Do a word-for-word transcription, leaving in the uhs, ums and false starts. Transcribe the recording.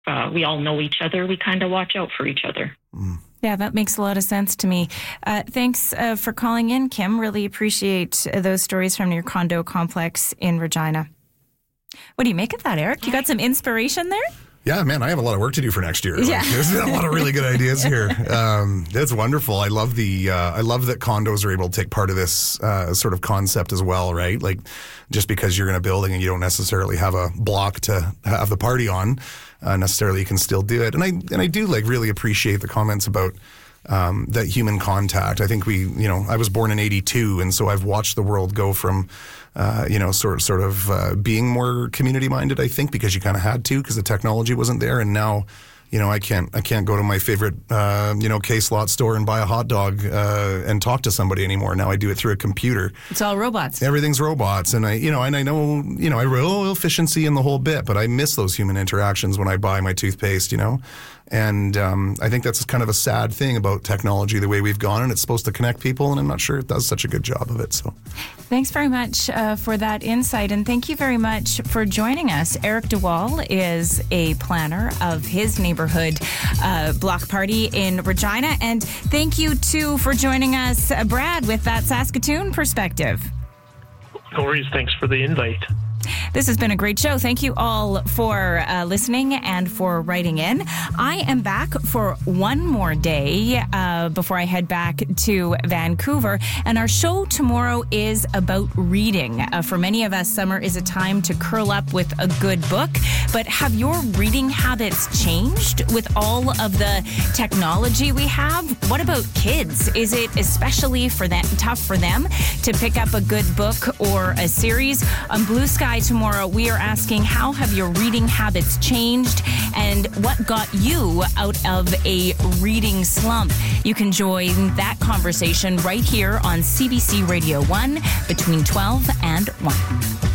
uh, we all know each other, we kind of watch out for each other. Mm. Yeah, that makes a lot of sense to me. Uh, thanks uh, for calling in, Kim. Really appreciate those stories from your condo complex in Regina. What do you make of that, Eric? You got some inspiration there? Yeah, man, I have a lot of work to do for next year. Like, Yeah. There's a lot of really good ideas here. Um, it's wonderful. I love the, uh, I love that condos are able to take part of this uh, sort of concept as well, right? Like, just because you're in a building and you don't necessarily have a block to have the party on, uh, necessarily you can still do it. And I and I do like really appreciate the comments about um, that human contact. I think we, you know, I was born in eighty-two, and so I've watched the world go from Uh, you know, sort sort of uh, being more community minded. I think because you kind of had to, because the technology wasn't there, and now, you know, I can't I can't go to my favorite uh, you know K-Slot store and buy a hot dog uh, and talk to somebody anymore. Now I do it through a computer. It's all robots. Everything's robots, and I you know and I know you know I real efficiency in the whole bit, but I miss those human interactions when I buy my toothpaste. You know. And um, I think that's kind of a sad thing about technology, the way we've gone, and it's supposed to connect people, and I'm not sure it does such a good job of it. So, thanks very much uh, for that insight, and thank you very much for joining us. Eric DeWall is a planner of his neighborhood uh, block party in Regina, and thank you, too, for joining us, uh, Brad, with that Saskatoon perspective. No worries. Thanks for the invite. This has been a great show. Thank you all for uh, listening and for writing in. I am back for one more day uh, before I head back to Vancouver. And our show tomorrow is about reading. Uh, for many of us, summer is a time to curl up with a good book. But have your reading habits changed with all of the technology we have? What about kids? Is it especially for them, tough for them to pick up a good book or a series? On Blue Sky tomorrow, we are asking, how have your reading habits changed and what got you out of a reading slump? You can join that conversation right here on C B C Radio one between twelve and one.